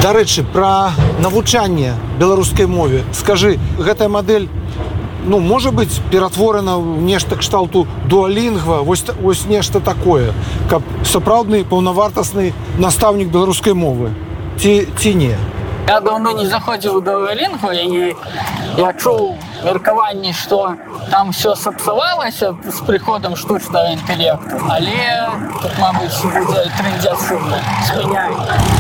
Дарэчы, пра навучанне беларускай мове. Скажы, гэтая мадэль можа быць ператворана ў нешта кшталту дуалінгва, вось нешта такое, каб сапраўдны паўнавартасны настаўнік беларускай мовы. Ці не? Я давно не заходзіў у дуалінгва, і я чуў меркаванні, што там все сапсавалася з прыходам штучнага інтэлекту, але тут, мабыць, будзе трындзяць шумна. Спыняй.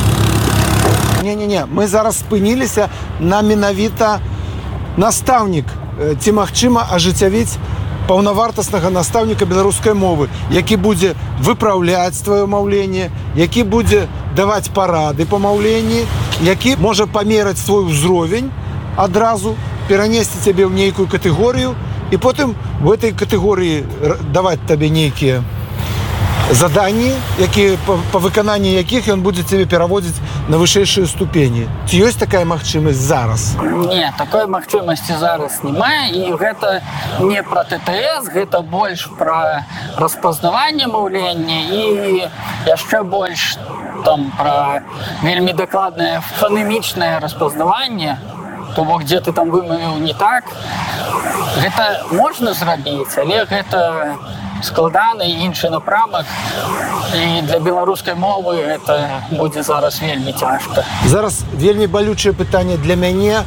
Не, мы зараз спыніліся на менавіта настаўнік. Ці магчыма ажыццявіць паўнавартаснага настаўніка беларускай мовы, які будзе выпраўляць тваё маўленне, які будзе даваць парады па маўленні, які можа памераць свой узровень адразу, перанесці цябе ў нейкую катэгорыю і потым в этой катэгорыі даваць табе нейкія заданні, па выкананні якіх ён будзе цябе пераводзіць на вышэйшыя ступені. Ці ёсць такая магчымасць зараз? Не, такой магчымасці зараз няма, і гэта не пра ТТС, гэта больш пра распазнаванне маўлення і яшчэ больш там пра вельмі дакладнае фонемічнае распазнаванне, то бок, дзе ты там вымавіў не так. Гэта можна зрабіць, але гэта складаны іншы напрамак, і для беларускай мовы это будзе зараз вельмі цяжка. Зараз вельмі балючае пытанне для мяне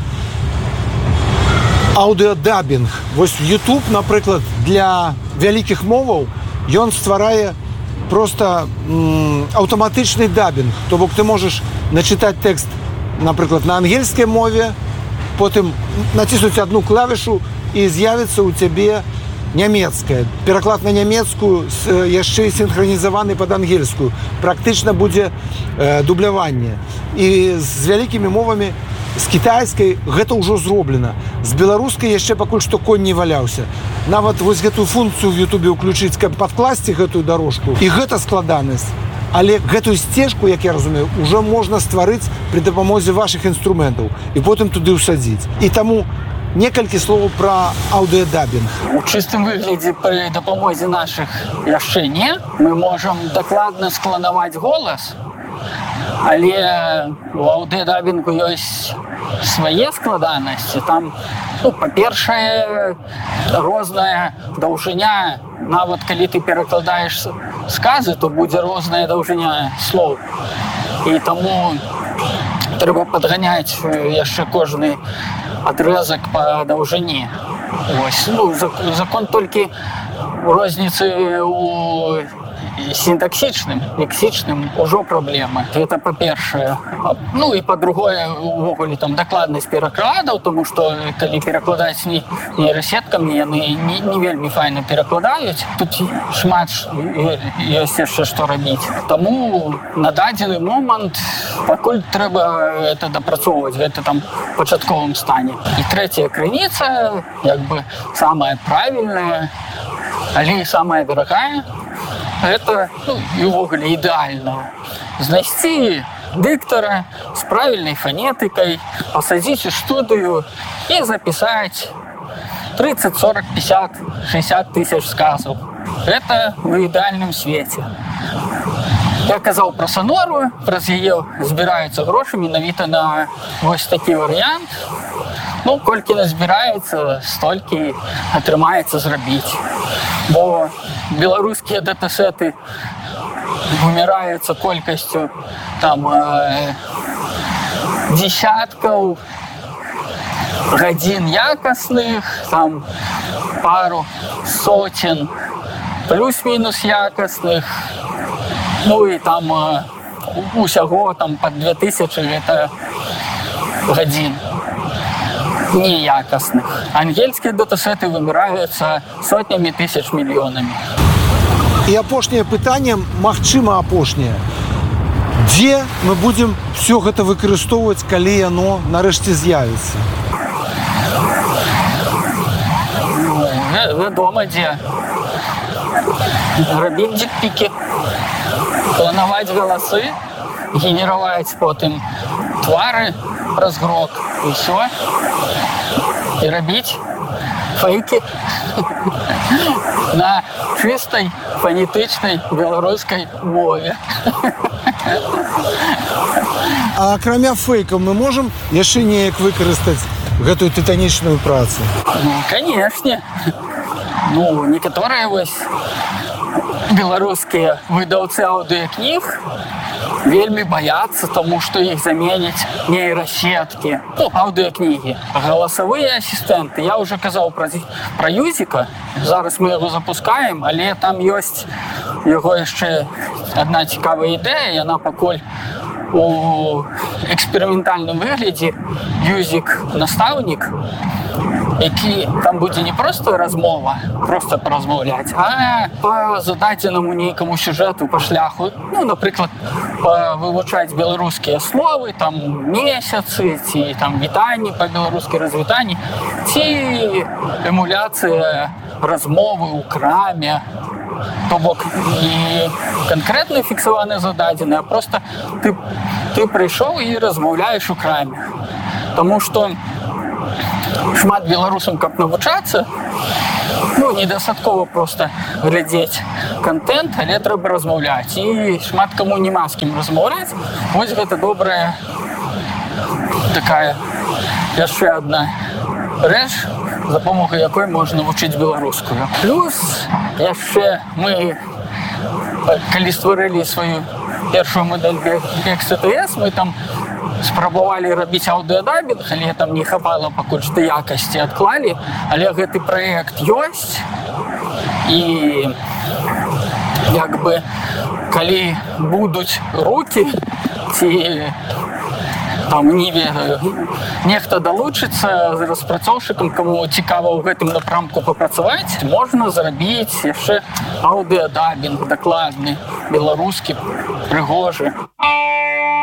аўдыёдабінг. Вось YouTube, напрыклад, для вялікіх моваў ён стварае просто аўтаматычны дабінг. То бок ты можаш начытаць тэкст, напрыклад, на ангельскай мове, потым націснуць адну клавішу і з'явіцца ў цябе нямецкая. Пераклад на нямецкую яшчэ і синхронізаваны пад ангельскую. Практычна будзе дубляванне. І з вялікімі мовамі, з кітайскай гэта ўжо зроблена. З беларускай яшчэ пакуль што конь не валяўся. Нават вось гэтую функцыю в Ютубе ўключыць, каб падкласці гэтую дарожку. І гэта складанасць. Але гэтую сцежку, як я разумею, ўжо можна стварыць пры дапамозе вашых інструментаў і потым туды ўсадзіць. І таму некалькі словаў пра аўдыёдабінг. У чыстым выглядзе пры дапамозе нашых яшчэ не. Мы можам дакладна скланаваць голас, але у аўдыёдабінгу ёсць свае складанасці. Там, па-першае, розная даўжыня. Нават калі ты перакладаеш сказы, то будзе розная даўжыня слоў. І таму трэба падганяць яшчэ кожны адрезак па даўжыні. Закон толькі розніцы у синтаксічным, лексічным ўжо праблема. Гэта па-першае. І па-другое, увогуле там дакладнасць перакладаў, тому што калі перакладаць нейрасеткамі, яны не вельмі файна перакладаюць. Тут шмат ёсць яшчэ што рабіць. Таму на дадзены момант пакуль трэба гэта дапрацоўваць, гэта там у пачатковым стане. І трэцяя крыніца, як бы самая правільная, але і самая дарагая, гэта і ўвогуле ідэальна. Знайсці дыктара з правільнай фанетыкай, пасадзіць у студыю і запісаць 30, 40, 50, 60 тысяч сказаў. Гэта ў ідэальным свеце. Я казаў пра Сонору, праз яе збіраюцца грошы менавіта на вось такі варыянт. Колькі назбіраецца, столькі атрымаецца зрабіць. Бо беларускія датасеты вымяраюцца колькасцю там десяткаў гадзін якасных, там пару сотен плюс-мінус якасных, і там усяго там пад 2000 гэта гадзін неякасных. Ангельскія датасеты выміраюцца сотнямі тысяч, мільёнамі. І апошняе пытанне, магчыма апошняе. Дзе мы будзем все гэта выкарыстоўваць, калі яно нарэшце з'явіцца? Вядома, дзе. Рабіць дикпікі, кланаваць галасы, генераваць потым твары праз грок, і ўсё. І рабіць фейкі на чыстай фанетычнай беларускай мове. А акрамя фейкаў мы можам яшчэ неяк выкарыстаць гэтую тытанічную працу? Ну, канешне. Ну, некаторыя вось беларускія выдаўцы аўдыокніг вельмі баяцца, тому што іх заменяць нейрасеткі. Ну, аўдыокнігі. Галасавыя асістэнты. Я ўжо казаў пра Юзіка. Зараз мы яго запускаем, але там ёсць яго яшчэ адна цікавая ідэя. Яна пакуль у эксперыментальным выглядзе Юзік-настаўнік, які там будзе не проста размова, проста паразмаўляць, а па зададзенаму нейкаму сюжэту, па шляху. Ну, напрыклад, вывучаць беларускія словы, там месяцы, ці там вітанні па-беларускі, развітанні, ці эмуляцыя размовы ў краме. То бок не канкрэтна фіксаваны зададзены, а проста ты прыйшоў і размаўляеш у краме. Таму што шмат беларусам, каб навучацца, ну, недастаткова проста глядзець контент, але трэба размаўляць. І шмат каму няма з кім размаўляць. Вось гэта добрая такая яшчэ адна рэч, за памогай якой можна вучыць беларускую. Плюс яшчэ мы, калі стварылі сваю першую мадэль BEX-CTS, мы там спрабавалі рабіць аўдыёдабінг, але там не хапала пакуль што якасці, адклалі, але гэты праект ёсць. І як бы калі будуць рукі, ці там, не ведаю, нехта далучыцца з распрацоўшчыкам, каму цікава ў гэтым напрамку папрацаваць, можна зрабіць яшчэ аўдыёдабінг дакладны, беларускі, прыгожы.